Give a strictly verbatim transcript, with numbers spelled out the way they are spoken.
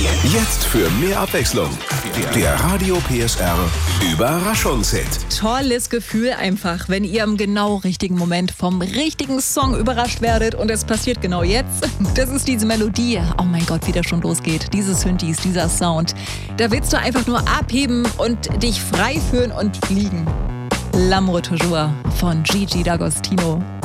Jetzt für mehr Abwechslung. Der Radio P S R Überraschungshit. Tolles Gefühl einfach, wenn ihr im genau richtigen Moment vom richtigen Song überrascht werdet. Und es passiert genau jetzt. Das ist diese Melodie. Oh mein Gott, wie das schon losgeht. Diese Synthes, dieser Sound. Da willst du einfach nur abheben und dich frei fühlen und fliegen. L'amour toujours von Gigi D'Agostino.